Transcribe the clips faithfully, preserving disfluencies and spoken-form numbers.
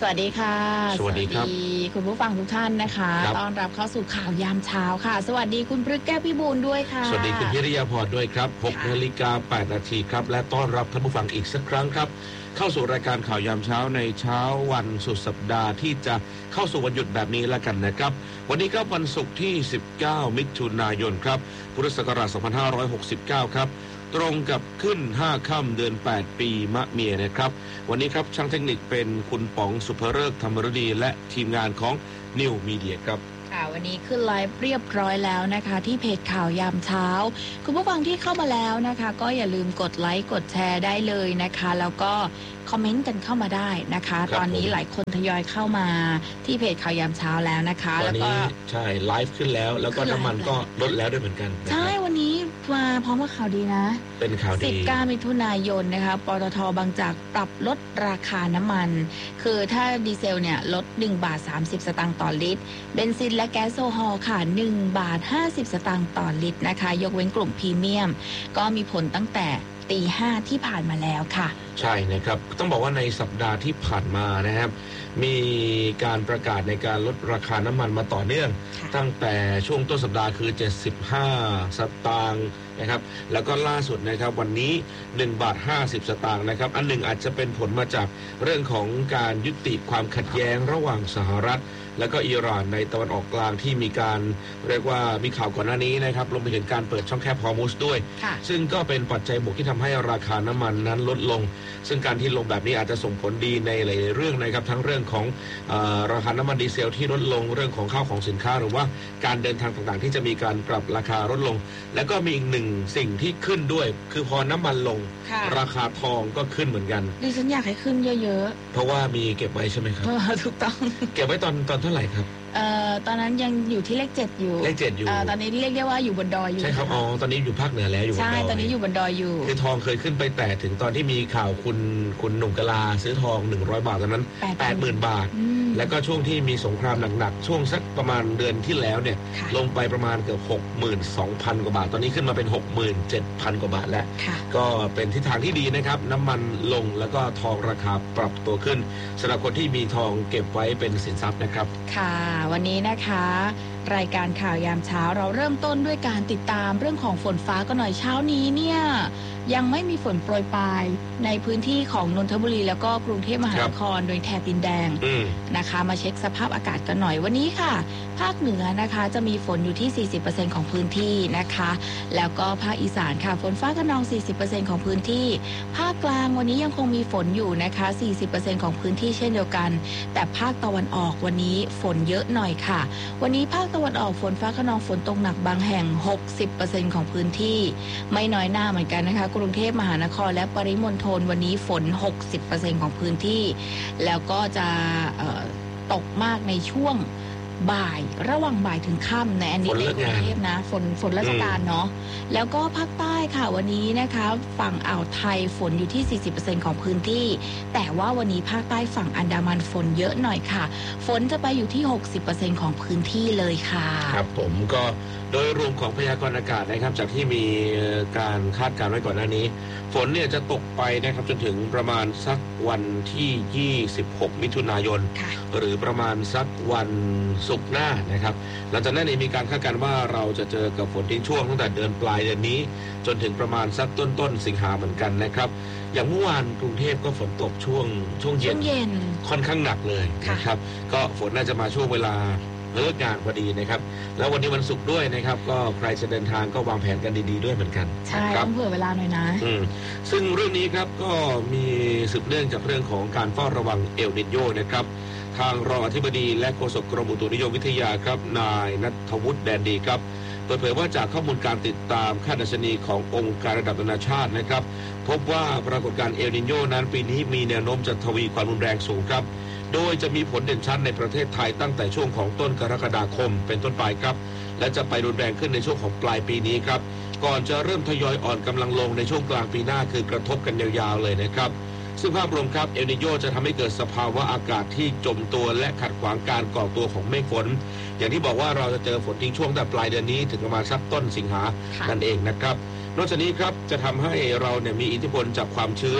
สวัสดีค่ะสวัสดีครับคุณผู้ฟังทุกท่านนะคะต้อนรับเข้าสู่ข่าวยามเช้าค่ะสวัสดีคุณพฤกษ์แก้วพิบูลด้วยค่ะสวัสดีคุณพิริยาพรด้วยครับหกนาฬิกาแปดนาทีครับและต้อนรับท่านผู้ฟังอีกสักครั้งครับเข้าสู่รายการข่าวยามเช้าในเช้าวันสุดสัปดาห์ที่จะเข้าสู่วันหยุดแบบนี้แล้วกันนะครับวันนี้ครับวันศุกร์ที่สิบเก้ามิถุนายนครับพุทธศักราชสองพันห้าร้อยหกสิบเก้าครับตรงกับขึ้นห้าค่ำเดือนแปดปีมะเมียนะครับวันนี้ครับช่างเทคนิคเป็นคุณป๋องสุภฤกษ์ธรรมรดีและทีมงานของนิวมีเดียครับค่ะวันนี้ขึ้นไลฟ์เรียบร้อยแล้วนะคะที่เพจข่าวยามเช้าคุณผู้ฟังที่เข้ามาแล้วนะคะก็อย่าลืมกดไลค์กดแชร์ได้เลยนะคะแล้วก็คอมเมนต์กันเข้ามาได้นะคะตอนนี้หลายคนทยอยเข้ามาที่เพจข่าวยามเช้าแล้วนะคะแล้วก็ใช่ไลฟ์ขึ้นแล้วแล้วก็น้ำมันก็ลดแล้วด้วยเหมือนกันใช่วันนี้มาพร้อมกับข่าวดีนะเป็นข่าวดีสิบเก้ามิถุนายนนะคะปตท.บางจากปรับลดราคาน้ำมันคือถ้าดีเซลเนี่ยลดหนึ่งบาทสามสิบสตางค์ต่อลิตรเบนซินและแก๊สโซฮอลค่ะหนึ่งบาทห้าสิบสตางค์ต่อลิตรนะคะยกเว้นกลุ่มพรีเมียมก็มีผลตั้งแต่ตีห้าที่ผ่านมาแล้วค่ะใช่นะครับต้องบอกว่าในสัปดาห์ที่ผ่านมานะครับมีการประกาศในการลดราคาน้ำมันมาต่อเนื่องตั้งแต่ช่วงต้นสัปดาห์คือเจ็ดสิบห้าสตางค์นะครับแล้วก็ล่าสุดนะครับวันนี้หนึ่งบาทห้าสิบสตางค์นะครับอันหนึ่งอาจจะเป็นผลมาจากเรื่องของการยุติความขัดแย้งระหว่างสหรัฐและก็อิหร่านในตะวันออกกลางที่มีการเรียกว่ามีข่าวก่อนหน้านี้นะครับรวมไปถึงการเปิดช่องแคบฮอร์มุซด้วยซึ่งก็เป็นปัจจัยบวกที่ทำให้ราคาน้ำมันนั้นลดลงซึ่งการที่ลงแบบนี้อาจจะส่งผลดีในหลายเรื่องนะครับทั้งเรื่องของเอ่อราคาน้ำมันดีเซลที่ลดลงเรื่องของข้าวของสินค้าหรือว่าการเดินทางต่างๆที่จะมีการปรับราคาลดลงแล้วก็มีอีกหนึ่งสิ่งที่ขึ้นด้วยคือพอน้ำมันลงราคาทองก็ขึ้นเหมือนกันดิฉันอยากให้ขึ้นเยอะๆเพราะว่ามีเก็บไว้ใช่ไหมครับถูกต้องเก็บไว้ตอนตอนเท่าไหร่ครับเอ่อตอนนั้นยังอยู่ที่เลขเจ็ดอยู่เลขเจ็ดอยู่ตอนนี้เรียกได้ว่าอยู่บนดอยอยู่ใช่ครับอ๋อตอนนี้อยู่ภาคเหนือแล้วอยู่บนดอยใช่ตอนนี้อยู่บนดอยอยู่คือทองเคยขึ้นไปแต่ถึงตอนที่มีข่าวคุณคุณหนุ่มกะลาซื้อทองหนึ่งร้อยบาทตอนนั้น แปดหมื่น บาทแล้วก็ช่วงที่มีสงครามหนักๆช่วงสักประมาณเดือนที่แล้วเนี่ยลงไปประมาณเกือบ หกหมื่นสองพัน กว่าบาทตอนนี้ขึ้นมาเป็น หกหมื่นเจ็ดพัน กว่าบาทแล้วก็เป็นทิศทางที่ดีนะครับน้ำมันลงแล้วก็ทองราคาปรับตัวขึ้นสำหรับคนที่มีทองเก็บไว้เป็นสินทรัพย์นะครับค่ะวันนี้นะคะรายการข่าวยามเช้าเราเริ่มต้นด้วยการติดตามเรื่องของฝนฟ้ากันหน่อยเช้านี้เนี่ยยังไม่มีฝนโปรยปลายในพื้นที่ของนนทบุรีแล้วก็กรุงเทพมหานครโดยแถบดินแดงนะคะมาเช็คสภาพอากาศกันหน่อยวันนี้ค่ะภาคเหนือนะคะจะมีฝนอยู่ที่ สี่สิบเปอร์เซ็นต์ ของพื้นที่นะคะแล้วก็ภาคอีสานค่ะฝนฟ้าคะนอง สี่สิบเปอร์เซ็นต์ ของพื้นที่ภาคกลางวันนี้ยังคงมีฝนอยู่นะคะ สี่สิบเปอร์เซ็นต์ ของพื้นที่เช่นเดียวกันแต่ภาคตะวันออกวันนี้ฝนเยอะหน่อยค่ะวันนี้ภาคตะวันออกฝนฟ้าคะนองฝนตกหนักบางแห่ง หกสิบเปอร์เซ็นต์ ของพื้นที่ไม่น้อยหน้าเหมือนกันนะคะกรุงเทพมหานครและปริมณฑลวันนี้ฝน หกสิบเปอร์เซ็นต์ ของพื้นที่แล้วก็จะตกมากในช่วงบ่ายระหว่างบ่ายถึงค่ำในอันนี้ในกรุงเทพนะฝนฝนราชการเนาะแล้วก็ภาคใต้ค่ะวันนี้นะคะฝั่งอ่าวไทยฝนอยู่ที่ สี่สิบเปอร์เซ็นต์ ของพื้นที่แต่ว่าวันนี้ภาคใต้ฝั่งอันดามันฝนเยอะหน่อยค่ะฝนจะไปอยู่ที่ หกสิบเปอร์เซ็นต์ ของพื้นที่เลยค่ะครับผมก็โดยรวมของพยากรณ์อากาศนะครับจากที่มีการคาดการณ์ไว้ก่อนหน้านี้ฝนเนี่ยจะตกไปนะครับจนถึงประมาณสักวันที่ยี่สิบหกมิถุนายนหรือประมาณสักวันศุกร์หน้านะครับหลังจากนั้นมีการคาดการณ์ว่าเราจะเจอกับฝนทิ้งช่วงตั้งแต่เดือนปลายเดือนนี้จนถึงประมาณสักต้นต้นสิงหาเหมือนกันนะครับอย่างเมื่อวานกรุงเทพก็ฝนตกช่วงช่วงเย็นค่อนข้างหนักเลยนะครับก็ฝนน่าจะมาช่วงเวลาเลิกงานพอดีนะครับแล้ววันนี้วันศุกร์ด้วยนะครับก็ใครจะเดินทางก็วางแผนกันดีๆด้วยเหมือนกันใช่ต้องเผื่อเวลาหน่อยนะอืมซึ่งเรื่องนี้ครับก็มีสืบเนื่องจากเรื่องของการเฝ้าระวังเอลนิโญนะครับทางรองอธิบดีและโฆษกกรมอุตุนิยมวิทยาครับนายณัฐวุฒิแดนดีครับเปิดเผยว่าจากข้อมูลการติดตามค่าดัชนีขององค์การระดับนานาชาตินะครับพบว่าปรากฏการณ์เอลนิโญนั้นปีนี้มีแนวโน้มจะทวีความรุนแรงสูงครับโดยจะมีผลเด่นชัดในประเทศไทยตั้งแต่ช่วงของต้นกรกฎาคมเป็นต้นไปครับและจะไปรุนแรงขึ้นในช่วงของปลายปีนี้ครับก่อนจะเริ่มทยอยอ่อนกำลังลงในช่วงกลางปีหน้าคือกระทบกันยาวๆเลยนะครับซึ่งภาพรวมครับเอลนิโญจะทำให้เกิดสภาวะอากาศที่จมตัวและขัดขวางการก่อตัวของเมฆฝนอย่างที่บอกว่าเราจะเจอฝนทิ้งช่วงแต่ปลายเดือนนี้ถึงประมาณสักต้นสิงหานั่นเองนะครับนอกจากนี้ครับจะทำให้เราเนี่ยมีอิทธิพลจากความชื้น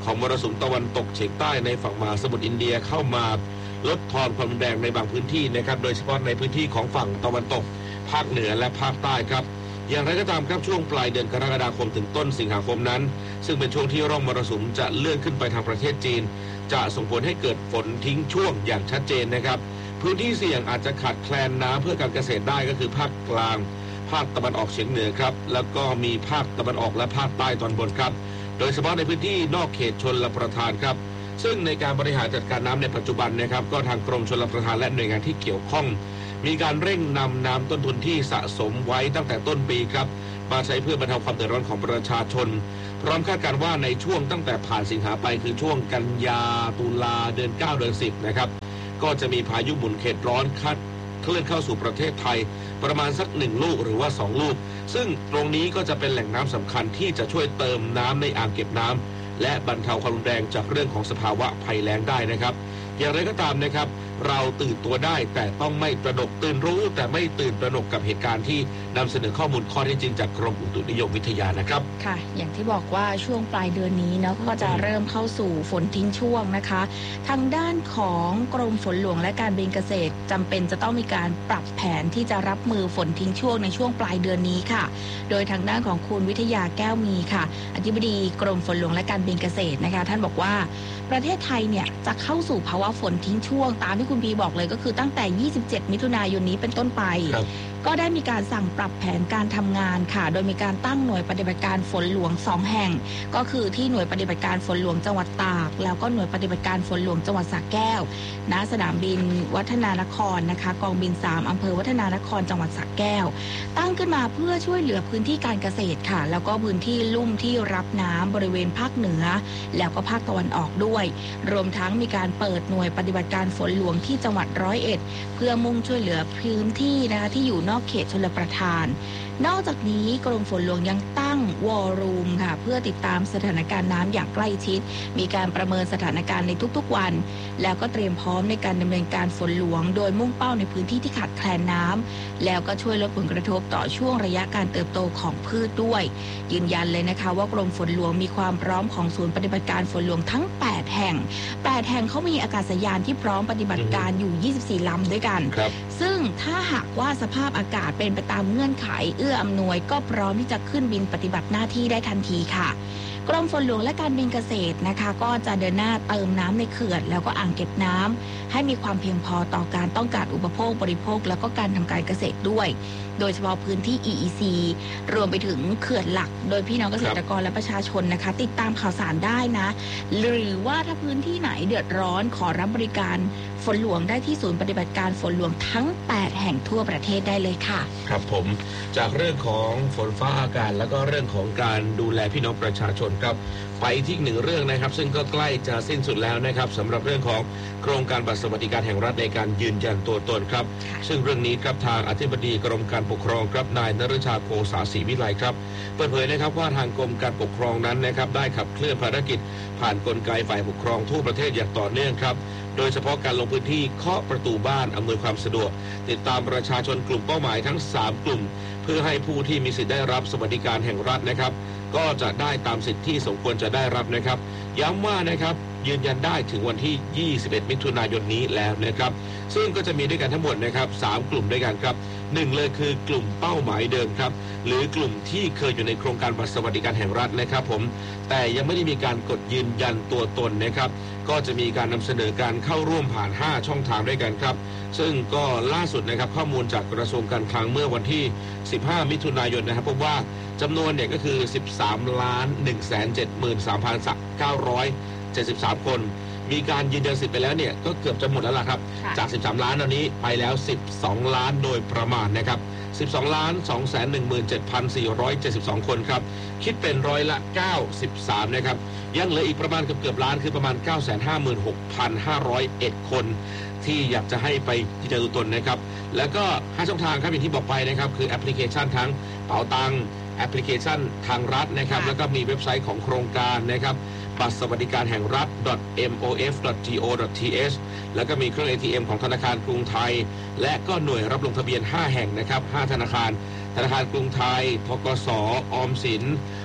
ของมรสุมตะวันตกเฉียงใต้ในฝั่งมหาสมุทรอินเดียเข้ามาลดทอนความรุนแรงในบางพื้นที่นะครับโดยเฉพาะในพื้นที่ของฝั่งตะวันตกภาคเหนือและภาคใต้ครับอย่างไรก็ตามครับช่วงปลายเดือนกรกฎาคมถึงต้นสิงหาคมนั้นซึ่งเป็นช่วงที่ร่องมรสุมจะเลื่อนขึ้นไปทางประเทศจีนจะส่งผลให้เกิดฝนทิ้งช่วงอย่างชัดเจนนะครับพื้นที่เสี่ยงอาจจะขาดแคลนน้ำเพื่อการเกษตรได้ก็คือภาคกลางภาคตะวันออกเฉียงเหนือครับแล้วก็มีภาคตะวันออกและภาคใต้ตอนบนครับโดยเฉพาะในพื้นที่นอกเขตชลประทานครับซึ่งในการบริหารจัดการน้ำในปัจจุบันนะครับก็ทางกรมชลประทานและหน่วยงานที่เกี่ยวข้องมีการเร่งนำน้ำต้นทุนที่สะสมไว้ตั้งแต่ต้นปีครับมาใช้เพื่อบรรเทาความเดือดร้อนของประชาชนพร้อมคาดการณ์ว่าในช่วงตั้งแต่ผ่านสิงหาไปคือช่วงกันยาตุลาเดือนเก้าเดือนสิบนะครับก็จะมีพายุหมุนเขตร้อนคัดเคลื่อนเข้าสู่ประเทศไทยประมาณสักหนึ่งลูกหรือว่าสองลูกซึ่งตรงนี้ก็จะเป็นแหล่งน้ำสำคัญที่จะช่วยเติมน้ำในอ่างเก็บน้ำและบรรเทาความรุนแรงจากเรื่องของสภาวะภัยแล้งได้นะครับอย่างไรก็ตามนะครับเราตื่นตัวได้แต่ต้องไม่ตระหนกตื่นรู้แต่ไม่ตื่นตระหนกกับเหตุการณ์ที่นำเสนอข้อมูลข้อเท็จจริงจากกรมอุตุนิยมวิทยานะครับค่ะอย่างที่บอกว่าช่วงปลายเดือนนี้เนาะก็จะเริ่มเข้าสู่ฝนทิ้งช่วงนะคะทางด้านของกรมฝนหลวงและการบินเกษตรจำเป็นจะต้องมีการปรับแผนที่จะรับมือฝนทิ้งช่วงในช่วงปลายเดือนนี้ค่ะโดยทางด้านของคุณวิทยาแก้วมีค่ะอธิบดีกรมฝนหลวงและการบินเกษตรนะคะท่านบอกว่าประเทศไทยเนี่ยจะเข้าสู่ภาวะฝนทิ้งช่วงตามที่คุณพีบอกเลยก็คือตั้งแต่ยี่สิบเจ็ดมิถุนายนนี้เป็นต้นไปก็ได้มีการสั่งปรับแผนการทำงานค่ะโดยมีการตั้งหน่วยปฏิบัติการฝนหลวงสองแห่งก็คือที่หน่วยปฏิบัติการฝนหลวงจังหวัดตากแล้วก็หน่วยปฏิบัติการฝนหลวงจังหวัดสระแก้วณสนามบินวัฒนานครนะคะกองบินสามอำเภอวัฒนานครจังหวัดสระแก้วตั้งขึ้นมาเพื่อช่วยเหลือพื้นที่การเกษตรค่ะแล้วก็พื้นที่ลุ่มที่รับน้ำบริเวณภาคเหนือแล้วก็ภาคตะวันออกด้วยรวมทั้งมีการเปิดหน่วยปฏิบัติการฝนหลวงที่จังหวัดร้อยเอ็ดเพื่อมุ่งช่วยเหลือพื้นที่นะคะที่อยู่นอกเขตชลประทานนอกจากนี้กรมฝนหลวงยังตั้งวอลลุ่มค่ะเพื่อติดตามสถานการณ์น้ำอย่างใกล้ชิดมีการประเมินสถานการณ์ในทุกๆวันแล้วก็เตรียมพร้อมในการดำเนินการฝนหลวงโดยมุ่งเป้าในพื้นที่ที่ขาดแคลนน้ำแล้วก็ช่วยลดผลกระทบต่อช่วงระยะการเติบโตของพืชด้วยยืนยันเลยนะคะว่ากรมฝนหลวงมีความพร้อมของศูนย์ปฏิบัติการฝนหลวงทั้งแปดแห่งแปดแห่งเขามีอากาศยานที่พร้อมปฏิบัติการอยู่ยี่สิบสี่ลำด้วยกันซึ่งถ้าหากว่าสภาพอากาศเป็นไปตามเงื่อนไขเอื้ออำนวยก็พร้อมที่จะขึ้นบินปฏิบัติหน้าที่ได้ทันทีค่ะกรมฝนหลวงและการบินเกษตรนะคะก็จะเดินหน้าเติมน้ำในเขื่อนแล้วก็อ่างเก็บน้ำให้มีความเพียงพอต่อการต้องการอุปโภคบริโภคแล้วก็การทำการเกษตรด้วยโดยเฉพาะพื้นที่ อี อี ซี รวมไปถึงเขื่อนหลักโดยพี่น้องเกษตรกรและประชาชนนะคะติดตามข่าวสารได้นะหรือว่าถ้าพื้นที่ไหนเดือดร้อนขอรับบริการฝนหลวงได้ที่ศูนย์ปฏิบัติการฝนหลวงทั้งแปดแห่งทั่วประเทศได้เลยค่ะครับผมจากเรื่องของฝนฟ้าอากาศแล้วก็เรื่องของการดูแลพี่น้องประชาชนครับไปที่หนึ่งเรื่องนะครับซึ่งก็ใกล้จะสิ้นสุดแล้วนะครับสำหรับเรื่องของโครงการบัตรสวัสดิการแห่งรัฐในการยืนยันตัวตนครับซึ่งเรื่องนี้ครับทางอธิบดีกรมการปกครองครับนายนฤชาโคสาศรีวิไลครับเปิดเผยนะครับว่าทางกรมการปกครองนั้นนะครับได้ขับเคลื่อนภารกิจผ่านกลไกฝ่ายปกครองทั่วประเทศอย่างต่อเนื่องครับโดยเฉพาะการลงพื้นที่เคาะประตูบ้านอำนวยความสะดวกติดตามประชาชนกลุ่มเป้าหมายทั้งสามกลุ่มเพื่อให้ผู้ที่มีสิทธิ์ได้รับสวัสดิการแห่งรัฐนะครับก็จะได้ตามสิทธิที่สมควรจะได้รับนะครับย้ำว่านะครับยืนยันได้ถึงวันที่ยี่สิบเอ็ดมิถุนายนนี้แล้วนะครับซึ่งก็จะมีด้วยกันทั้งหมดนะครับสามกลุ่มด้วยกันครับหนึ่งเลยคือกลุ่มเป้าหมายเดิมครับหรือกลุ่มที่เคยอยู่ในโครงการบัตรสวัสดิการแห่งรัฐนะครับผมแต่ยังไม่ได้มีการกดยืนยันตัวตนนะครับก็จะมีการนำเสนอการเข้าร่วมผ่านห้าช่องทางด้วยกันครับซึ่งก็ล่าสุดนะครับข้อมูลจากกระทรวงการคลังเมื่อวันที่สิบห้ามิถุนายนนะครับพบว่าจำนวนเนี่ยก็คือสิบสามล้านหนึ่งแสนเจ็ดหมื่นสามพันเก้าร้อยเจ็ดสิบสามคนมีการยืนยันสิทธิ์ไปแล้วเนี่ยก็เกือบจะหมดแล้วล่ะครับจากสิบสามล้านตอนนี้ไปแล้วสิบสองล้านโดยประมาณนะครับสิบสองล้านสองแสนหนึ่งหมื่นเจ็ดพันสี่ร้อยเจ็ดสิบสองคนครับคิดเป็นร้อยละเก้าสิบสามนะครับยังเหลืออีกประมาณเกือบๆล้านคือประมาณ เก้าแสนห้าหมื่นหกพันห้าร้อยเอ็ด คนที่อยากจะให้ไปยืนยันตัวตนนะครับแล้วก็ห้าช่องทางครับอย่างที่บอกไปนะครับคือแอปพลิเคชันทั้งเป๋าตังค์แอปพลิเคชันทางรัฐนะครับแล้วก็มีเว็บไซต์ของโครงการนะครับบัตรสวัสดิการแห่งรัฐ เอ็ม โอ เอฟ ดอท จี โอ ดอท ที เอช แล้วก็มีเครื่อง เอ ที เอ็ม ของธนาคารกรุงไทยและก็หน่วยรับลงทะเบียนห้าแห่งนะครับห้าธนาคารธนาคารกรุงไทยธกส.ออมสิน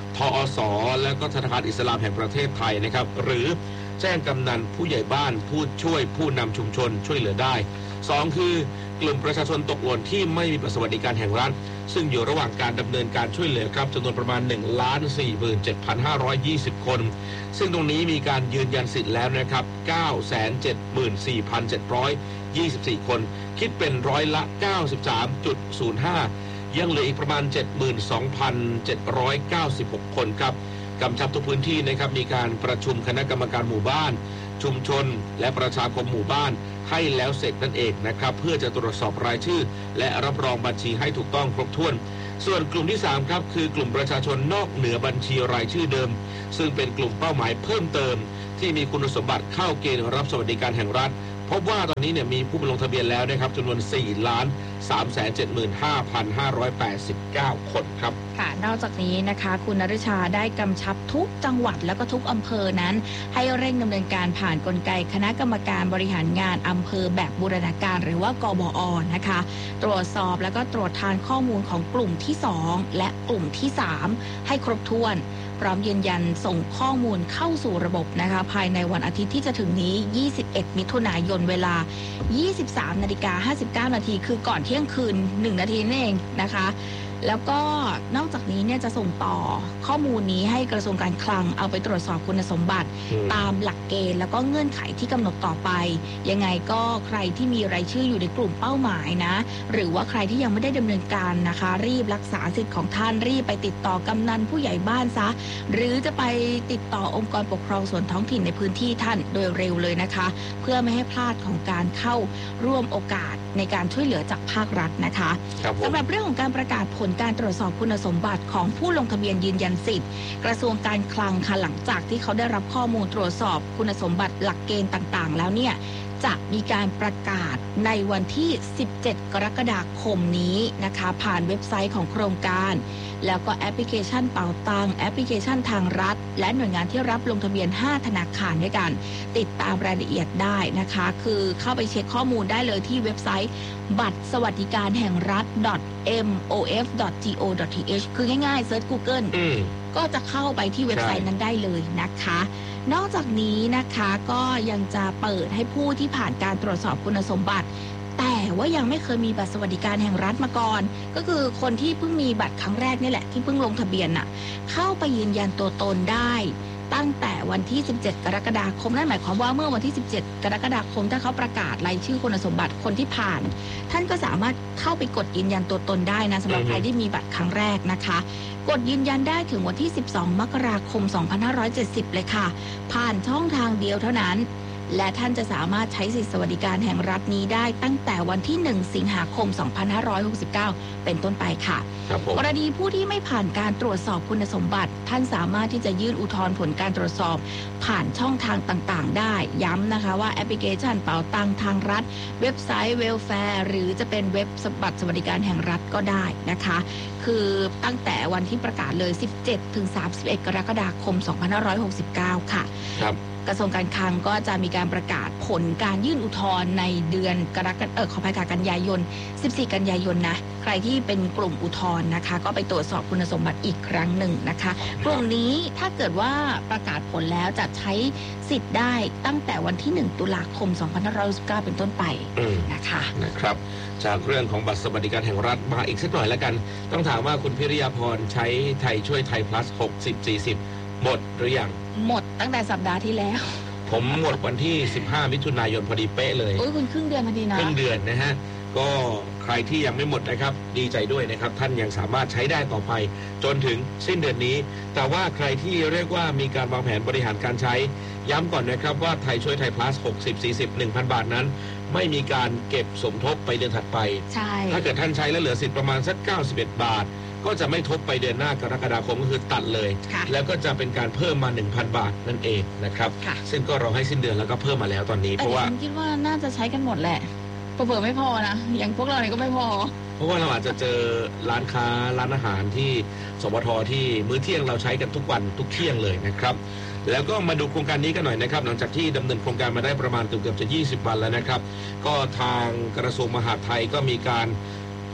ทอส.และก็ธนาคารอิสลามแห่งประเทศไทยนะครับหรือแจ้งกำนันผู้ใหญ่บ้านผู้ช่วยผู้นำชุมชนช่วยเหลือได้สองคือกลุ่มประชาชนตกหล่นที่ไม่มีบัตรสวัสดิการแห่งรัฐซึ่งอยู่ระหว่างการดำเนินการช่วยเหลือครับจำนวนประมาณ หนึ่งล้านสี่หมื่นเจ็ดพันห้าร้อยยี่สิบ คนซึ่งตรงนี้มีการยืนยันสิทธิ์แล้วนะครับ เก้าแสนเจ็ดหมื่นสี่พันเจ็ดร้อยยี่สิบสี่ คนคิดเป็นร้อยละ เก้าสิบสามจุดศูนย์ห้า ยังเหลืออีกประมาณ เจ็ดหมื่นสองพันเจ็ดร้อยเก้าสิบหก คนครับกำชับทุกพื้นที่นะครับมีการประชุมคณะกรรมการหมู่บ้านชุมชนและประชาคมหมู่บ้านให้แล้วเสร็จนั่นเองนะครับเพื่อจะตรวจสอบรายชื่อและรับรองบัญชีให้ถูกต้องครบถ้วนส่วนกลุ่มที่สามครับคือกลุ่มประชาชนนอกเหนือบัญชีรายชื่อเดิมซึ่งเป็นกลุ่มเป้าหมายเพิ่มเติมที่มีคุณสมบัติเข้าเกณฑ์รับสวัสดิการแห่งรัฐพบว่าตอนนี้เนี่ยมีผู้มาลงทะเบียนแล้วนะครับจำนวน สี่ล้านสามแสนเจ็ดหมื่นห้าพันห้าร้อยแปดสิบเก้า คนครับค่ะนอกจากนี้นะคะคุณนฤชาได้กำชับทุกจังหวัดและก็ทุกอำเภอนั้นให้เร่งดำเนินการผ่านกลไกคณะกรรมการบริหารงานอำเภอแบบบูรณาการหรือว่ากบอ.นะคะตรวจสอบแล้วก็ตรวจทานข้อมูลของกลุ่มที่สองและกลุ่มที่สามให้ครบถ้วนพร้อมยืนยันส่งข้อมูลเข้าสู่ระบบนะคะภายในวันอาทิตย์ที่จะถึงนี้ยี่สิบเอ็ดมิถุนายนเวลา ยี่สิบสามนาฬิกาห้าสิบเก้า นาทีคือก่อนเที่ยงคืนหนึ่งนาทีนั่นเองนะคะแล้วก็นอกจากนี้เนี่ยจะส่งต่อข้อมูลนี้ให้กระทรวงการคลังเอาไปตรวจสอบคุณสมบัติตามหลักเกณฑ์แล้วก็เงื่อนไขที่กำหนดต่อไปยังไงก็ใครที่มีรายชื่ออยู่ในกลุ่มเป้าหมายนะหรือว่าใครที่ยังไม่ได้ดำเนินการนะคะรีบรักษาสิทธิ์ของท่านรีบไปติดต่อกำนันผู้ใหญ่บ้านซะหรือจะไปติดต่อองค์กรปกครองส่วนท้องถิ่นในพื้นที่ท่านโดยเร็วเลยนะคะเพื่อไม่ให้พลาดของการเข้าร่วมโอกาสในการช่วยเหลือจากภาครัฐนะคะสำหรับเรื่องของการประกาศผลการตรวจสอบคุณสมบัติของผู้ลงทะเบียนยืนยันสิทธิ์กระทรวงการคลังค่ะหลังจากที่เขาได้รับข้อมูลตรวจสอบคุณสมบัติหลักเกณฑ์ต่างๆแล้วเนี่ยจะมีการประกาศในวันที่สิบเจ็ดกรกฎาคมนี้นะคะผ่านเว็บไซต์ของโครงการแล้วก็แอปพลิเคชันเป๋าตังแอปพลิเคชันทางรัฐและหน่วยงานที่รับลงทะเบียนห้าธนาคารด้วยกันติดตามรายละเอียดได้นะคะคือเข้าไปเช็คข้อมูลได้เลยที่เว็บไซต์บัตรสวัสดิการแห่งรัฐ เอ็ม โอ เอฟ ดอท จี โอ ดอท ที เอช คือง่ายๆเซิร์ช Google ก็จะเข้าไปที่เว็บไซต์นั้นได้เลยนะคะนอกจากนี้นะคะก็ยังจะเปิดให้ผู้ที่ผ่านการตรวจสอบคุณสมบัติแต่ว่ายังไม่เคยมีบัตรสวัสดิการแห่งรัฐมาก่อนก็คือคนที่เพิ่งมีบัตรครั้งแรกนี่แหละที่เพิ่งลงทะเบียนน่ะเข้าไปยืนยันตัวตนได้ตั้งแต่วันที่สิบเจ็ดกรกฎาคมนั่นหมายความว่าเมื่อวันที่สิบเจ็ดกรกฎาคมถ้าเขาประกาศรายชื่อคุณสมบัติคนที่ผ่านท่านก็สามารถเข้าไปกดยืนยันตัวตนได้นะสำหรับใครที่มีบัตรครั้งแรกนะคะกดยืนยันได้ถึงวันที่สิบสองมกราคมสองพันห้าร้อยเจ็ดสิบเลยค่ะผ่านช่องทางเดียวเท่านั้นและท่านจะสามารถใช้สิทธิสวัสดิการแห่งรัฐนี้ได้ตั้งแต่วันที่หนึ่งสิงหาคมสองพันห้าร้อยหกสิบเก้าเป็นต้นไปค่ะกรณีผู้ที่ไม่ผ่านการตรวจสอบคุณสมบัติท่านสามารถที่จะยื่นอุทธรณ์ผลการตรวจสอบผ่านช่องทางต่างๆได้ย้ำนะคะว่าแอปพลิเคชันเป๋าตังทางรัฐเว็บไซต์เวลแฟร์หรือจะเป็นเว็บบัตรสวัสดิการแห่งรัฐก็ได้นะคะคือตั้งแต่วันที่ประกาศเลย สิบเจ็ดถึงสามสิบเอ็ด กรกฎาคมสองพันห้าร้อยหกสิบเก้าค่ะครับกระทรวงการคลังก็จะมีการประกาศผลการยื่นอุทธรณ์ในเดือนกรกฎาคมเออขออภัยค่ะกันยายนสิบสี่กันยายนนะใครที่เป็นกลุ่มอุทธรณ์นะคะก็ไปตรวจสอบคุณสมบัติอีกครั้งหนึ่งนะคะกลุ่มนี้ถ้าเกิดว่าประกาศผลแล้วจะใช้สิทธิ์ได้ตั้งแต่วันที่หนึ่งตุลาคมสองพันห้าร้อยหกสิบเก้าเป็นต้นไปนะคะนะครับจากเรื่องของบัตรสวัสดิการแห่งรัฐมาอีกสักหน่อยแล้วกันต้องถามว่าคุณพิริยาพรใช้ไทยช่วยไทย plus หกสิบ สี่สิบหมดหรือยังหมดตั้งแต่สัปดาห์ที่แล้วผมหมดวันที่สิบห้ามิถุนายนพอดีเป๊ะเลยโอ้ยคุณครึ่งเดือนพอดีนะครึ่งเดือนนะฮะก็ใครที่ยังไม่หมดนะครับดีใจด้วยนะครับท่านยังสามารถใช้ได้ต่อไปจนถึงสิ้นเดือนนี้แต่ว่าใครที่เรียกว่ามีการวางแผนบริหารการใช้ย้ำก่อนนะครับว่าไทยช่วยไทย plus หกสิบ สี่สิบ หนึ่งพัน บาทนั้นไม่มีการเก็บสมทบไปเดือนถัดไปใช่ถ้าเกิดท่านใช้แล้วเหลือสิทธิ์ประมาณสักเก้าสิบเอ็ดบาทก็จะไม่ทบไปเดือนหน้ากรกฎาคมก็คือตัดเลยแล้วก็จะเป็นการเพิ่มมา หนึ่งพัน บาทนั่นเองนะครับซึ่งก็เราให้สิ้นเดือนแล้วก็เพิ่มมาแล้วตอนนี้เพราะว่าคิดว่าน่าจะใช้กันหมดแหละเผื่อไม่พอนะอย่างพวกเราเนี่ยก็ไม่พอเพราะว่าเราอาจจะเจอร้านค้าร้านอาหารที่สปทที่มื้อเที่ยงเราใช้กันทุกวันทุกเที่ยงเลยนะครับแล้วก็มาดูโครงการนี้กันหน่อยนะครับหลังจากที่ดำเนินโครงการมาได้ประมาณเกือบจะยี่สิบวันแล้วนะครับก็ทางกระทรวงมหาดไทยก็มีการ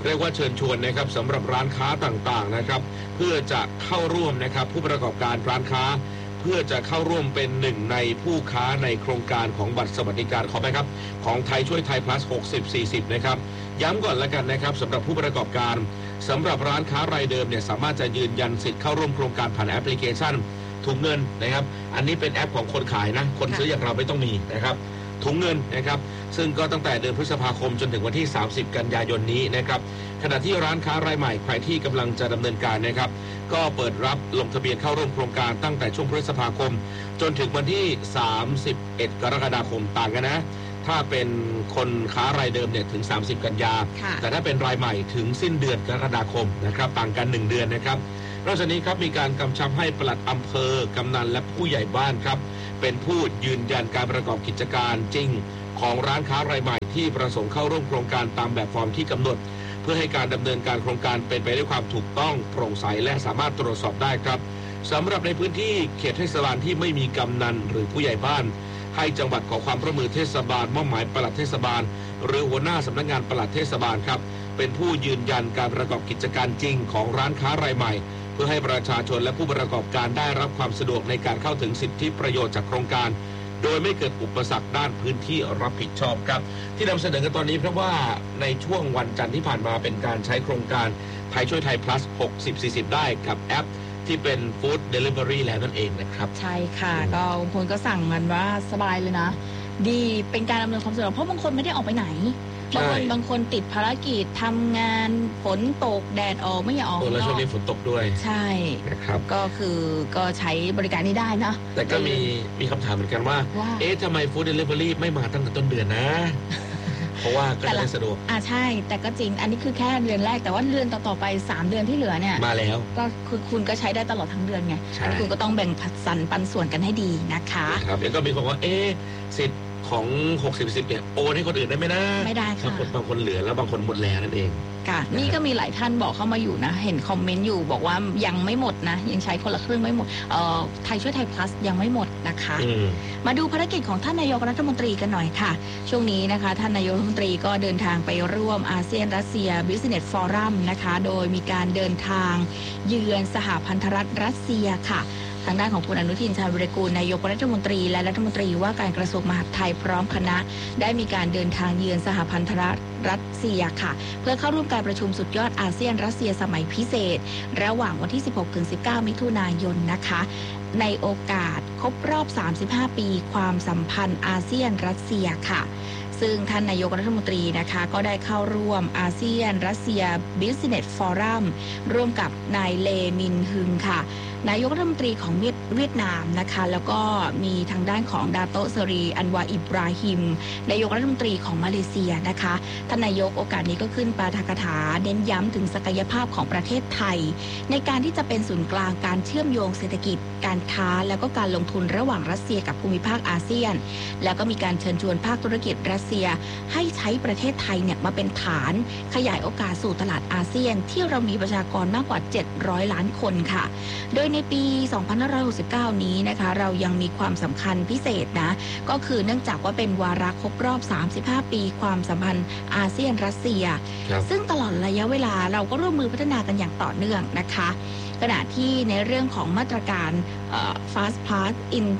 เรียกว่าเชิญชวนนะครับสำหรับร้านค้าต่างๆนะครับเพื่อจะเข้าร่วมนะครับผู้ประกอบการร้านค้าเพื่อจะเข้าร่วมเป็นหนึ่งในผู้ค้าในโครงการของบัตรสวัสดิการขอไปครับของไทยช่วยไทย plus หกสิบ สี่สิบนะครับย้ำก่อนแล้วกันนะครับสำหรับผู้ประกอบการสำหรับร้านค้ารายเดิมเนี่ยสามารถจะยืนยันสิทธิ์เข้าร่วมโครงการผ่านแอปพลิเคชันถุงเงินนะครับอันนี้เป็นแอปของคนขายนะคนซื้ออย่างเราไม่ต้องมีนะครับถุงเงินนะครับซึ่งก็ตั้งแต่เดือนพฤษภาคมจนถึงวันที่สามสิบกันยายนนี้นะครับขณะที่ร้านค้ารายใหม่ใครที่กำลังจะดำเนินการนะครับก็เปิดรับลงทะเบียนเข้าร่วมโครงการตั้งแต่ช่วงพฤษภาคมจนถึงวันที่สามสิบเอ็ดกรกฎาคมต่างกันนะถ้าเป็นคนค้ารายเดิมเนี่ยถึงสามสิบกันยาแต่ถ้าเป็นรายใหม่ถึงสิ้นเดือนกรกฎาคมนะครับต่างกันหนึ่งเดือนนะครับนอกจากนี้ครับมีการกำชับให้ปลัดอำเภอกำนันและผู้ใหญ่บ้านครับเป็นผู้ยืนยันการประกอบกิจการจริงของร้านค้ารายใหม่ที่ประสงค์เข้าร่วมโครงการตามแบบฟอร์มที่กำหนดเพื่อให้การดำเนินการโครงการเป็นไปด้วยความถูกต้องโปร่งใสและสามารถตรวจสอบได้ครับสำหรับในพื้นที่เขตเทศบาลที่ไม่มีกำนันหรือผู้ใหญ่บ้านให้จังหวัดขอความร่วมมือเทศบาลมอบหมายปลัดเทศบาลหรือหัวหน้าสำนักงานปลัดเทศบาลครับเป็นผู้ยืนยันการประกอบกิจการจริงของร้านค้ารายใหม่เพื่อให้ประชาชนและผู้ประกอบการได้รับความสะดวกในการเข้าถึงสิทธิประโยชน์จากโครงการโดยไม่เกิดอุปสรรคด้านพื้นที่รับผิดชอบครับที่นำเสนอกันตอนนี้เพราะว่าในช่วงวันจันทร์ที่ผ่านมาเป็นการใช้โครงการไทยช่วยไทย plus หกสิบ สี่สิบได้กับแอปที่เป็น Food Delivery แล้วนั่นเองนะครับใช่ค่ะก็บางคนก็สั่งกันว่าสบายเลยนะดีเป็นการอำนวยความสะดวกเพราะบางคนไม่ได้ออกไปไหนบางคนบางคนติดภารกิจทำงานฝนตกแดดออกไม่อยากออกแล้วช่วงนี้ฝนตกด้วยใช่นะครับก็คือก็ใช้บริการนี้ได้นะแต่ก็มีมีคำถามเหมือนกันว่าเอ๊ะทำไม Food Delivery ไม่มาตั้งแต่ต้นเดือนนะเพราะว่าก็จะได้สะดวกอ่าใช่แต่ก็จริงอันนี้คือแค่เดือนแรกแต่ว่าเดือนต่อๆไปสามเดือนที่เหลือเนี่ยมาแล้วก็คือคุณก็ใช้ได้ตลอดทั้งเดือนไงคุณก็ต้องแบ่งสรรปันส่วนกันให้ดีนะคะครับแล้วก็มีคนว่าเอ๊ะสิทธิ์ของหกสิบ สิบเนี่ยโอนให้คนอื่นได้ไหมนะไม่ได้ค่ะบางคนบางคนเหลือแล้วบางคนหมดแล้วนั่นเองค่ะนี่ก็มีหลายท่านบอกเข้ามาอยู่นะเห็นคอมเมนต์อยู่บอกว่ายังไม่หมดนะยังใช้คนละครึ่งไม่หมดเอ่อไทยช่วยไทย plus ยังไม่หมดนะคะมาดูภารกิจของท่านนายกรัฐมนตรีกันหน่อยค่ะช่วงนี้นะคะท่านนายกรัฐมนตรีก็เดินทางไปร่วมอาเซียนรัสเซีย Business Forum นะคะโดยมีการเดินทางเยือนสหพันธรัฐรัสเซียค่ะทางด้านของคุณอนุทินชาญวิรากูลนายกรัฐมนตรีและรัฐมนตรีว่าการกระทรวงมหาดไทยพร้อมคณะได้มีการเดินทางเยือนสหพันธรัฐรัสเซียค่ะเพื่อเข้าร่วมการประชุมสุดยอดอาเซียนรัสเซียสมัยพิเศษระหว่างวันที่ สิบหกถึงสิบเก้า มิถุนายนนะคะในโอกาสครบรอบสามสิบห้าปีความสัมพันธ์อาเซียนรัสเซียค่ะซึ่งท่านนายกรัฐมนตรีนะคะก็ได้เข้าร่วมอาเซียนรัสเซีย Business Forum ร่วมกับนายเลมินฮึงค่ะนายกรัฐมนตรีของเวียดนามนะคะแล้วก็มีทางด้านของดาโตเซรีอันวาอิบราฮิมนายกรัฐมนตรีของมาเลเซียนะคะท่านนายกโอกาสนี้ก็ขึ้นปาฐกถาเน้นย้ำถึงศักยภาพของประเทศไทยในการที่จะเป็นศูนย์กลางการเชื่อมโยงเศรษฐกิจการค้าแล้วก็การลงทุนระหว่างรัสเซียกับภูมิภาคอาเซียนแล้วก็มีการเชิญชวนภาคธุรกิจรัสเซียให้ใช้ประเทศไทยเนี่ยมาเป็นฐานขยายโอกาสสู่ตลาดอาเซียนที่เรามีประชากรมากกว่าเจ็ดร้อยล้านคนค่ะโดยในปีสองพันห้าร้อยหกสิบเก้านี้นะคะเรายังมีความสำคัญพิเศษนะก็คือเนื่องจากว่าเป็นวาระครบรอบสามสิบห้าปีความสัมพันธ์อาเซียนรัสเซียซึ่งตลอดระยะเวลาเราก็ร่วมมือพัฒนากันอย่างต่อเนื่องนะคะขณะที่ในเรื่องของมาตรการ Fast Pass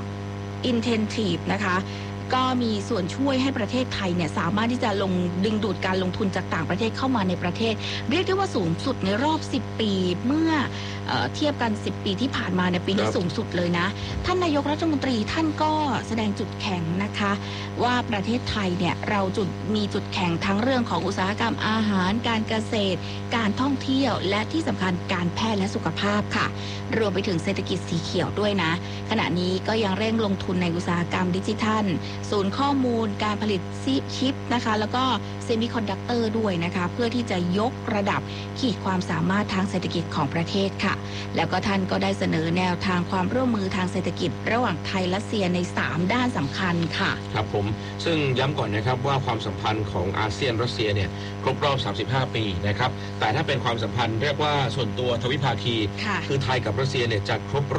Intensive นะคะก็มีส่วนช่วยให้ประเทศไทยเนี่ยสามารถที่จะลงดึงดูดการลงทุนจากต่างประเทศเข้ามาในประเทศเรียกได้ว่าสูงสุดในรอบสิบปีเมื่อ เอ่อ เทียบกันสิบปีที่ผ่านมาในปีนี้สูงสุดเลยนะท่านนายกรัฐมนตรีท่านก็แสดงจุดแข็งนะคะว่าประเทศไทยเนี่ยเราจุดมีจุดแข็งทั้งเรื่องของอุตสาหกรรมอาหารการเกษตรการท่องเที่ยวและที่สำคัญการแพทย์และสุขภาพค่ะรวมไปถึงเศรษฐกิจสีเขียวด้วยนะขณะนี้ก็ยังเร่งลงทุนในอุตสาหกรรมดิจิทัลศูนย์ข้อมูลการผลิตชิปนะคะแล้วก็เซมิคอนดักเตอร์ด้วยนะคะเพื่อที่จะยกระดับขีดความสามารถทางเศรษฐกิจของประเทศค่ะแล้วก็ท่านก็ได้เสนอแนวทางความร่วมมือทางเศรษฐกิจระหว่างไทยและรัสเซียในสามด้านสำคัญค่ะครับผมซึ่งย้ำก่อนนะครับว่าความสัมพันธ์ของอาเซียนรัสเซียเนี่ยครบรอบสามสิบห้าปีนะครับแต่ถ้าเป็นความสัมพันธ์เรียกว่าส่วนตัวทวิภาคีคือไทยกับรัสเซียเนี่ยจะครบรอบ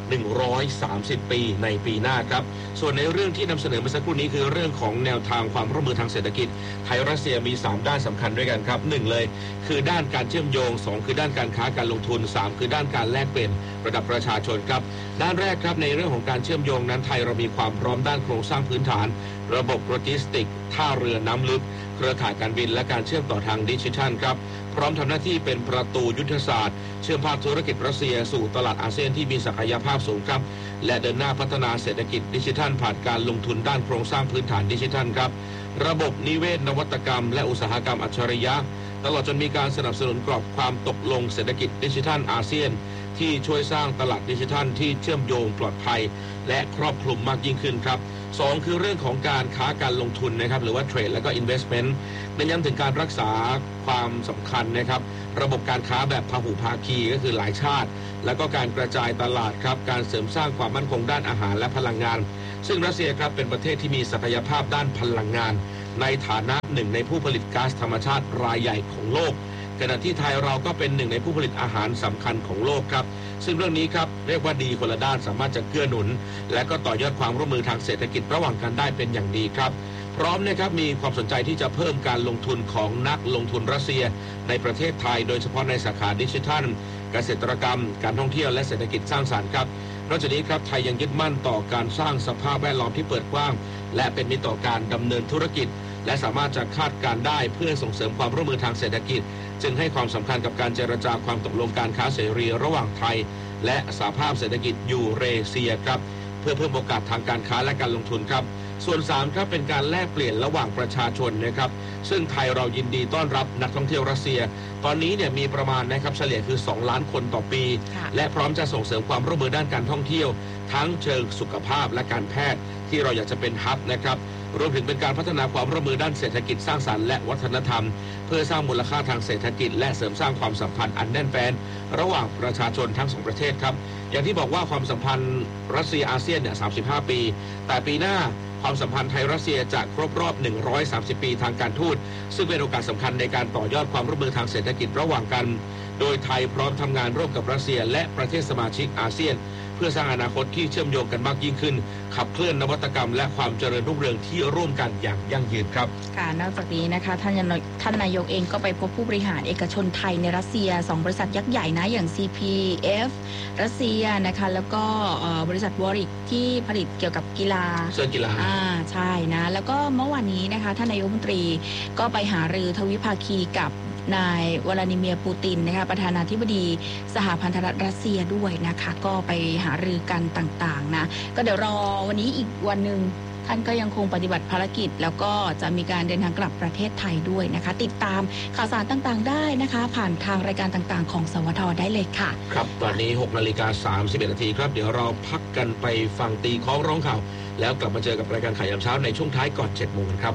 หนึ่งร้อยสามสิบ ปีในปีหน้าครับส่วนในเรื่องที่นำเสนอเมื่อสักครู่นี้คือเรื่องของแนวทางความร่วมมือทางเศรษฐกิจไทยรัสเซียมีสามด้านสำคัญด้วยกันครับหนึ่งเลยคือด้านการเชื่อมโยงสองคือด้านการค้าการลงทุนสามคือด้านการแลกเปลี่ยนระดับประชาชนครับด้านแรกครับในเรื่องของการเชื่อมโยงนั้นไทยเรามีความพร้อมด้านโครงสร้างพื้นฐานระบบโลจิสติกท่าเรือน้ำลึกเครือข่ายการบินและการเชื่อมต่อทางดิจิทัลครับพร้อมทำหน้าที่เป็นประตูยุทธศาสตร์เชื่อมภาคธุรกิจรัสเซียสู่ตลาดอาเซียนที่มีศักยภาพสูงครับและเดินหน้าพัฒนาเศรษฐกิจดิจิทัลผ่านการลงทุนด้านโครงสร้างพื้นฐานดิจิทัลครับระบบนิเวศนวัตกรรมและอุตสาหกรรมอัจฉริยะตลอดจนมีการสนับสนุนกรอบความตกลงเศรษฐกิจดิจิทัลอาเซียนที่ช่วยสร้างตลาดดิจิทัลที่เชื่อมโยงปลอดภัยและครอบคลุมมากยิ่งขึ้นครับสองคือเรื่องของการค้าการลงทุนนะครับหรือว่าเทรดและก็ investment เน้นย้ำถึงการรักษาความสำคัญนะครับระบบการค้าแบบพหุภาคีก็คือหลายชาติแล้วก็การกระจายตลาดครับการเสริมสร้างความมั่นคงด้านอาหารและพลังงานซึ่งรัสเซียครับเป็นประเทศที่มีศักยภาพด้านพลังงานในฐานะหนึ่งในผู้ผลิตก๊าซธรรมชาติรายใหญ่ของโลกขณะที่ไทยเราก็เป็นหนึ่งในผู้ผลิตอาหารสำคัญของโลกครับซึ่งเรื่องนี้ครับเรียกว่าดีคนละด้านสามารถจะเกื้อหนุนและก็ต่อยอดความร่วมมือทางเศรษฐกิจระหว่างกันได้เป็นอย่างดีครับพร้อมนะครับมีความสนใจที่จะเพิ่มการลงทุนของนักลงทุนรัสเซียในประเทศไทยโดยเฉพาะในสาขาดิจิทัลเกษตรกรรมการท่องเที่ยวและเศรษฐกิจสร้างสรรค์ครับนอกจากนี้ครับไทยยังยึดมั่นต่อการสร้างสภาพแวดล้อมที่เปิดกว้างและเป็นมิตรต่อการดำเนินธุรกิจและสามารถจะคาดการได้เพื่อส่งเสริมความร่วมมือทางเศรษฐกิจจึงให้ความสำคัญกับการเจรจาความตกลงการค้าเสรีระหว่างไทยและสหภาพเศรษฐกิจยูเรเซียครับเพื่อเพิ่มโอกาสทางการค้าและการลงทุนครับส่วนสามครับเป็นการแลกเปลี่ยนระหว่างประชาชนนะครับซึ่งไทยเรายินดีต้อนรับนักท่องเที่ยวรัสเซียตอนนี้เนี่ยมีประมาณนะครับเฉลี่ยคือสองล้านคนต่อปีและพร้อมจะส่งเสริมความร่วมมือด้านการท่องเที่ยวทั้งเชิงสุขภาพและการแพทย์ที่เราอยากจะเป็นฮับนะครับรวมถึงเป็นการพัฒนาความร่วมมือด้านเศรษฐกิจสร้างสรรค์และวัฒนธรรมเพื่อสร้างมูลค่าทางเศรษฐกิจและเสริมสร้างความสัมพันธ์อันแน่นแฟ้นระหว่างประชาชนทั้งสองประเทศครับอย่างที่บอกว่าความสัมพันธ์รัสเซียอาเซียนเนี่ยสามสิบห้าปีแต่ปีหน้าความสัมพันธ์ไทยรัสเซียจะครบรอบหนึ่งร้อยสามสิบปีทางการทูตซึ่งเป็นโอกาสสำคัญในการต่อยอดความร่วมมือทางเศรษฐกิจระหว่างกันโดยไทยพร้อมทำงานร่วมกับรัสเซียและประเทศสมาชิกอาเซียนเพื่อสร้างอนาคตที่เชื่อมโยงกันมากยิ่งขึ้นขับเคลื่อนนวัตกรรมและความเจริญรุ่งเรืองที่ร่วมกันอย่างยั่งยืนครับค่ะนอกจากนี้นะคะท่านท่านนายกเองก็ไปพบผู้บริหารเอกชนไทยในรัสเซียสองบริษัทยักษ์ใหญ่นะอย่าง ซี พี เอฟ รัสเซียนะคะแล้วก็บริษัทวอริกที่ผลิตเกี่ยวกับกีฬาเสื้อกีฬาอ่าใช่นะแล้วก็เมื่อวานนี้นะคะท่านนายกรัฐมนตรีก็ไปหารือทวิภาคีกับนายวลาดิเมียร์ปูตินนะคะประธานาธิบดีสหพันธรัฐรัสเซียด้วยนะคะก็ไปหารือกันต่างๆนะก็เดี๋ยวรอวันนี้อีกวันหนึ่งท่านก็ยังคงปฏิบัติภารกิจแล้วก็จะมีการเดินทางกลับประเทศไทยด้วยนะคะติดตามข่าวสารต่างๆได้นะคะผ่านทางรายการต่างๆของสวทได้เลยค่ะครับตอนนี้หกนาฬิกาสามสิบเอ็ดนาทีครับเดี๋ยวเราพักกันไปฟังตีคล้องร้องข่าวแล้วกลับมาเจอกับรายการข่าวยามเช้าในช่วงท้ายก่อนเจ็ดโมงครับ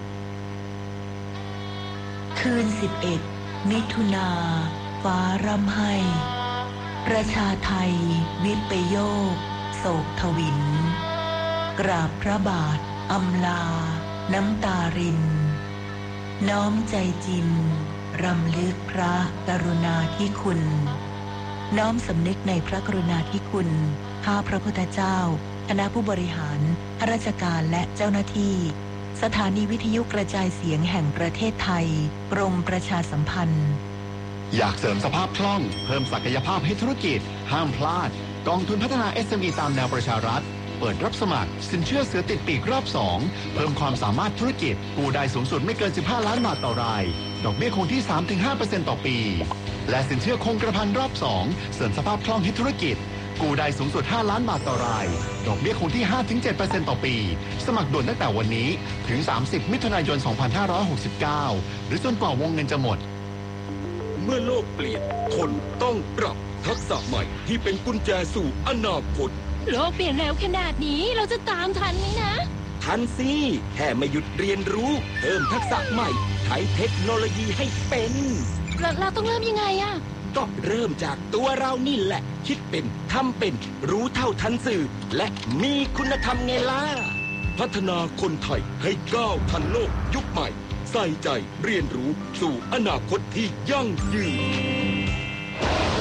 คืนสิบเอ็ดมิถุนาฟ้าร่ำไห้ประชาไทยวิปโยคโศกทวินกราบพระบาทอำลาน้ำตารินน้อมใจจริงรำลึกพระกรุณาธิคุณน้อมสำนึกในพระกรุณาธิคุณข้าพระพุทธเจ้าคณะผู้บริหารข้าราชการและเจ้าหน้าที่สถานีวิทยุกระจายเสียงแห่งประเทศไทยกรมประชาสัมพันธ์อยากเสริมสภาพคล่องเพิ่มศักยภาพให้ธุรกิจห้ามพลาดกองทุนพัฒนา เอส เอ็ม อี ตามแนวประชารัฐเปิดรับสมัครสินเชื่อเสือติดปีกรอบสองเพิ่มความสามารถธุรกิจกู้ได้สูงสุดไม่เกินสิบห้าล้านบาทต่อรายดอกเบี้ยคงที่ สามถึงห้าเปอร์เซ็นต์ ต่อปีและสินเชื่อคงกระพันรอบสองเสริมสภาพคล่องให้ธุรกิจกู้ได้สูงสุดห้าล้านบาทต่อรายดอกเบี้ยคงที่ ห้าถึงเจ็ดเปอร์เซ็นต์ ต่อปีสมัครด่วนตั้งแต่วันนี้ถึงสามสิบมิถุนายนสองพันห้าร้อยหกสิบเก้าหรือจนกว่าวงเงินจะหมดเมื่อโลกเปลี่ยนคนต้องปรับทักษะใหม่ที่เป็นกุญแจสู่อนาคตโลกเปลี่ยนเร็วขนาดนี้เราจะตามทันไหมนะทันสิแค่ไม่หยุดเรียนรู้เพิ่มทักษะใหม่ใช้เทคโนโลยีให้เป็นเราเราต้องเริ่มยังไงอะก็เริ่มจากตัวเรานี่แหละคิดเป็นทำเป็นรู้เท่าทันสื่อและมีคุณธรรมไงล่ะพัฒนาคนไทยให้ก้าวทันโลกยุคใหม่ใส่ใจเรียนรู้สู่อนาคตที่ยั่งยืน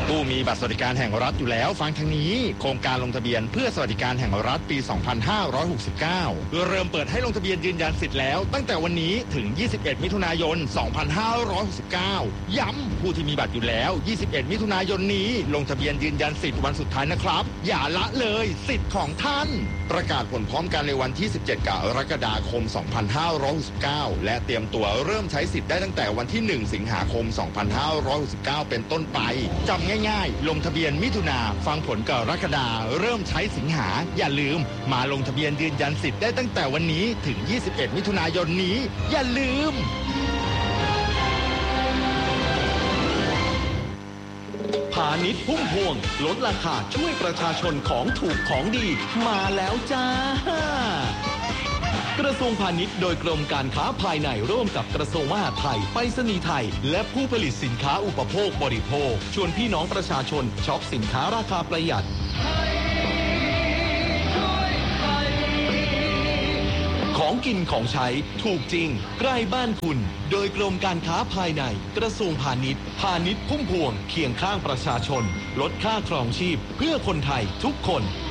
ผู้มีบัตรสวัสดิการแห่งรัฐอยู่แล้วฟังทางนี้โครงการลงทะเบียนเพื่อสวัสดิการแห่งรัฐปี สองพันห้าร้อยหกสิบเก้า เริ่มเปิดให้ลงทะเบียนยืนยันสิทธิ์แล้วตั้งแต่วันนี้ถึง ยี่สิบเอ็ด มิถุนายน สองพันห้าร้อยหกสิบเก้า ย้ำผู้ที่มีบัตรอยู่แล้ว ยี่สิบเอ็ด มิถุนายนนี้ลงทะเบียนยืนยันสิทธิ์วันสุดท้ายนะครับอย่าละเลยสิทธิ์ของท่านประกาศผลพร้อมกันในวันที่ สิบเจ็ด กรกฎาคม สองพันห้าร้อยหกสิบเก้า และเตรียมตัวเริ่มใช้สิทธิ์ได้ตั้งแต่วันที่ หนึ่ง สิงหาคม สองพันห้าร้อยหกสิบเก้า เป็นต้นไปจำง่ายๆลงทะเบียนมิถุนาฟังผลกรกฎาเริ่มใช้สิงหาอย่าลืมมาลงทะเบียนยืนยันสิทธิ์ได้ตั้งแต่วันนี้ถึง ยี่สิบเอ็ด มิถุนายนนี้อย่าลืมพาณิชย์พุ่มพวงลดราคาช่วยประชาชนของถูกของดีมาแล้วจ้ากระทรวงพาณิชย์โดยกรมการค้าภายในร่วมกับกระทรวงมหาดไทยไปรษณีย์ไทยและผู้ผลิตสินค้าอุปโภคบริโภคชวนพี่น้องประชาชนช็อปสินค้าราคาประหยัดของกินของใช้ถูกจริงใกล้บ้านคุณโดยกรมการค้าภายในกระทรวงพาณิชย์พาณิชย์พุ่มพวงเคียงข้างประชาชนลดค่าครองชีพเพื่อคนไทยทุกคน